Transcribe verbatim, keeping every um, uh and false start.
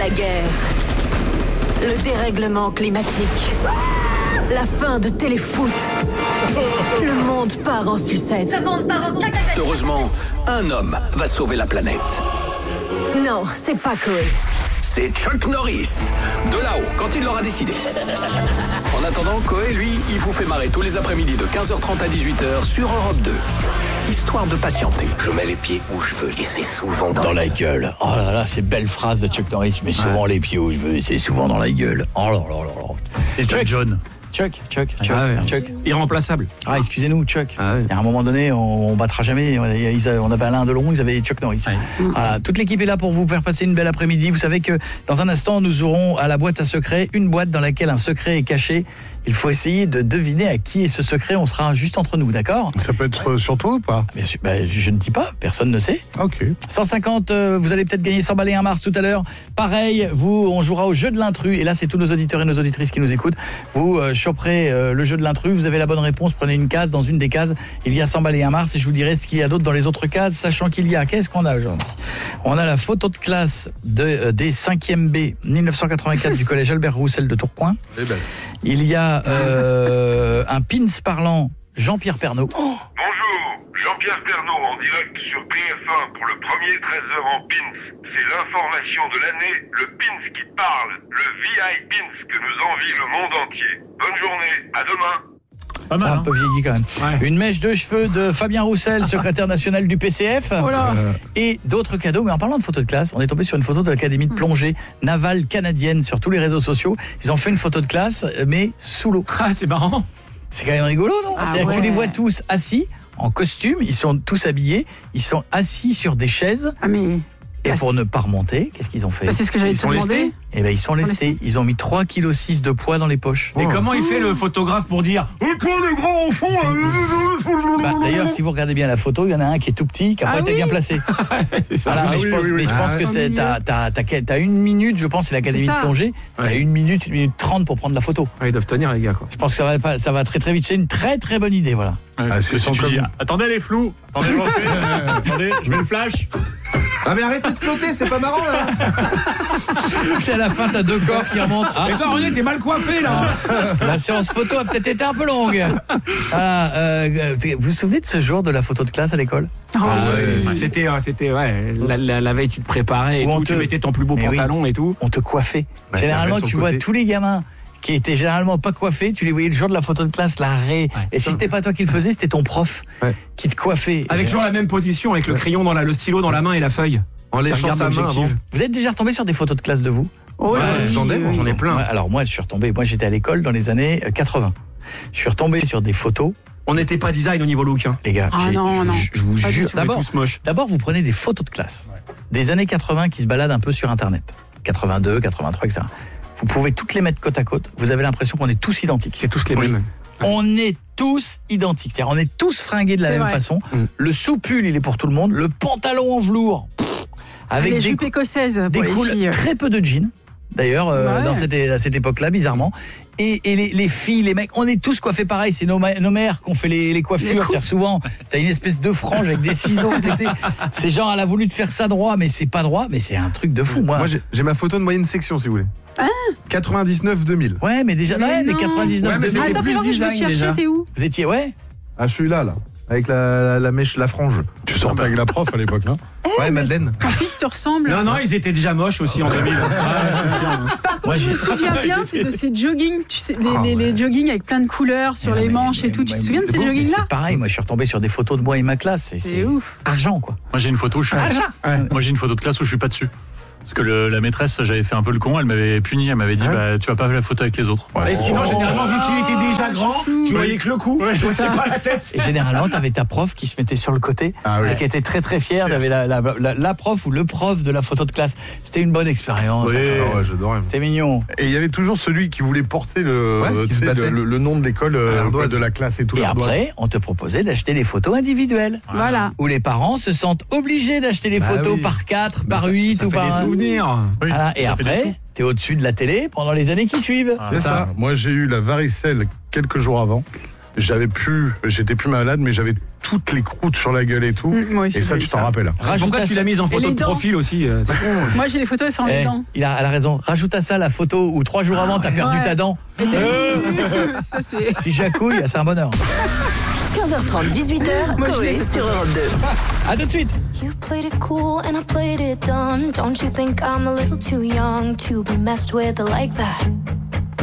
La guerre. Le dérèglement climatique. La fin de Téléfoot. Le monde part en sucette. Heureusement, un homme va sauver la planète. Non, c'est pas Koé. C'est Chuck Norris, de là-haut, quand il l'aura décidé. En attendant, Koé, lui, il vous fait marrer tous les après-midi de quinze heures trente à dix-huit heures sur Europe deux. Histoire de patienter. Je mets les pieds où je veux et c'est souvent dans, Dans la gueule. Oh là là, c'est belle phrase de Chuck Norris. Je mets souvent Ouais. les pieds où je veux, c'est souvent dans la gueule. Oh là là là là. Et Chuck Chuck. John. Chuck, Chuck, Chuck, Ah ouais. Chuck. Irremplaçable. Ah, excusez-nous, Chuck. Ah ouais. À un moment donné, on, on battra jamais. On avait- on avait Alain Delon, ils avaient Chuck Norris. Ouais. Voilà, toute l'équipe est là pour vous faire passer une belle après-midi. Vous savez que dans un instant, nous aurons à la boîte à secrets une boîte dans laquelle un secret est caché. Il faut essayer de deviner à qui est ce secret. On sera juste entre nous, d'accord? Ça peut être sur toi ou pas? Bien sûr, bah, je ne dis pas, personne ne sait. Ok. cent cinquante, euh, vous allez peut-être gagner cent balles et un mars tout à l'heure. Pareil, vous, on jouera au jeu de l'intrus. Et là, c'est tous nos auditeurs et nos auditrices qui nous écoutent. Vous euh, choperez euh, le jeu de l'intrus. Vous avez la bonne réponse. Prenez une case. Dans une des cases, il y a cent balles et un mars. Et je vous dirai ce qu'il y a d'autre dans les autres cases, sachant qu'il y a... Qu'est-ce qu'on a aujourd'hui? On a la photo de classe de, euh, des cinquième B mille neuf cent quatre-vingt-quatre du collège Albert Roussel de Tourcoing. Eh ben. Il y a euh, un pins parlant Jean-Pierre Pernaut. Bonjour, Jean-Pierre Pernaut en direct sur T F un pour le premier treize heures en pins. C'est l'information de l'année, le pins qui parle, le V I pins que nous envie le monde entier. Bonne journée, à demain. Pas mal, Un hein. peu vieilli quand même. Ouais. Une mèche de cheveux de Fabien Roussel, secrétaire national du P C F. Euh, Et d'autres cadeaux. Mais en parlant de photos de classe, on est tombé sur une photo de l'Académie de plongée navale canadienne sur tous les réseaux sociaux. Ils ont fait une photo de classe, mais sous l'eau. Ah, c'est marrant. C'est quand même rigolo, non? Ah C'est-à-dire que tu ouais. les vois tous assis, en costume, ils sont tous habillés, ils sont assis sur des chaises. Ah mais Et bah, pour ne pas remonter, qu'est-ce qu'ils ont fait? bah, c'est ce que j'allais Ils te sont demander. lestés Eh ben, ils sont lestés. lestés. Ils ont mis trois virgule six kilos de poids dans les poches. Et comment il fait le photographe pour dire « Toi, les grands enfants Bah, d'ailleurs, si vous regardez bien la photo, il y en a un qui est tout petit, qui a Ah pas été oui. bien placé. Voilà, Ah mais oui, je pense, oui, oui. mais je Ah pense ouais. que Au c'est milieu. t'as t'as t'as t'as une minute, je pense, c'est l'Académie C'est de ça. plongée. T'as Ouais. une minute, une minute trente pour prendre la photo. Ah, ils doivent tenir, les gars, quoi. Je pense que ça va pas, ça va très très vite. C'est une très très bonne idée, voilà. Ah, c'est sans comme- attendez, les flous. Attendez, je refais. Attendez, je mets le flash. Ah mais arrêtez de flotter, c'est pas marrant là. C'est à la fin, t'as deux corps qui remontent. Ah, Et toi, René, t'es mal coiffé, là. la séance photo a peut-être été un peu longue. Voilà, euh, vous vous souvenez de ce jour de la photo de classe à l'école? Ah Ah, oui. C'était, euh, c'était, ouais, la, la, la veille, tu te préparais et Ou on tout, te- tu mettais ton plus beau Mais oui. pantalon et tout. On te coiffait. Ouais, Généralement, la version tu vois côté. tous les gamins qui étaient généralement pas coiffés, tu les voyais le jour de la photo de classe, la raie. Et si c'était pas toi qui le faisais, c'était ton prof Ouais. qui te coiffait. Avec Et toujours la même position, avec le crayon dans la, le stylo dans la main et la feuille. En Ça léchant regarde sa main l'objectif. avant. Vous êtes déjà retombé sur des photos de classe de vous? Oh là Ouais, là, j'en ai, oui, moi, oui. J'en ai plein. Ouais, alors moi, je suis retombé. Moi, j'étais à l'école dans les années euh, quatre-vingts. Je suis retombé sur des photos, On n'était pas design au niveau look, hein. les gars. Ah j'ai- non, je, non. je- je vous Pas du jure. tout. D'abord, On est tous moches. d'abord, vous prenez des photos de classe des années quatre-vingts qui se baladent un peu sur Internet. quatre-vingt-deux, quatre-vingt-trois, et cetera. Vous pouvez toutes les mettre côte à côte. Vous avez l'impression qu'on est tous identiques. C'est tous les Oui. mêmes. On est tous identiques. C'est-à-dire, on est tous fringués de la C'est même vrai. façon. Mm. Le sous-pull, il est pour tout le monde. Le pantalon en velours, pff, avec les des, jupes écossaises pour des les couleurs, filles. très peu de jeans. D'ailleurs, euh, Ouais. dans cette, à cette époque-là, bizarrement. Et, et les, les filles, les mecs, on est tous coiffés pareil. C'est nos, ma- nos mères qui ont fait les, les Les coiffures. coupes. C'est souvent, t'as une espèce de frange avec des ciseaux. T'étais- c'est genre, elle a voulu te faire ça droit, mais c'est pas droit. Mais c'est un truc de fou, moi. Moi j'ai j'ai ma photo de moyenne section si vous voulez. Ah. quatre-vingt-dix-neuf deux mille. Ouais, mais déjà, Mais ouais, mais non. quatre-vingt-dix-neuf, Ouais, mais deux mille. Ah, c'était attends, plus fais voir, je veux te design, chercher, déjà. t'es où? Vous étiez, ouais. Ah je suis là là. Avec la, la, la mèche, la frange. Tu sortais avec la prof à l'époque, non? Ouais Madeleine. Ton fils te ressemble. Non, non, ils étaient déjà moches aussi en deux mille. Ouais, je confirme. Par contre, Moi, je me j'ai- souviens bien, c'est de ces jogging, tu sais, les, Ah, les- les ouais. jogging avec plein de couleurs sur Mais les non, mais- manches et mais- tout. Tu mais- te souviens de mais ces bon, mais jogging-là? C'est pareil, moi je suis retombé sur des photos de moi et ma classe. C'est, C'est c'est ouf. argent, quoi. Moi j'ai une photo où je suis. Ouais. Moi j'ai une photo de classe où je suis pas dessus. Parce que le- la maîtresse, j'avais fait un peu le con, elle m'avait puni, elle m'avait dit Hein bah tu vas pas faire la photo avec les autres. Et sinon, généralement, vu qu'il était déjà grand, chou. tu voyais que le cou, tu voyais pas la tête. Et généralement, t'avais ta prof qui se mettait sur le côté Ah oui. et qui était très très fière. T'avais la, la, la, la prof ou le prof de la photo de classe. C'était une bonne expérience. Oui. Ah ouais, j'adorais. moi. C'était mignon. Et il y avait toujours celui qui voulait porter le, Ouais, euh, qui tu se sais, battait. le, le nom de l'école, euh, L'ardoise. de la classe et tout. Et l'ardoise. après, on te proposait d'acheter des photos individuelles. Voilà. Où les parents se sentent obligés d'acheter des Bah photos oui. par quatre, par Ça- huit ça ou fait par des un. souvenirs. Oui, Voilà. Et ça fait des sous. après, t'es au-dessus de la télé pendant les années qui suivent. Ah, C'est ça. ça. Moi, j'ai eu la varicelle quelques jours avant. J'avais plus, j'étais plus malade, mais j'avais toutes les croûtes sur la gueule et tout. Mmh, moi aussi, et ça, j'ai tu vu t'en ça. rappelles. Rajoute Pourquoi à tu ça- l'as mise en Et photo les de dents. profil aussi euh, Moi, j'ai les photos sans les Eh, dents. il a, elle a raison. Rajoute à ça la photo où trois jours avant, t'as perdu Ouais. ta dent. Ça, c'est. Si j'accouille, c'est un bonheur. quinze heures trente, dix-huit heures, Moi, je Coé l'ai, cette sur photo. Europe deux. À tout de suite. You played it cool and I played it dumb. Don't you think I'm a little too young to be messed with like that?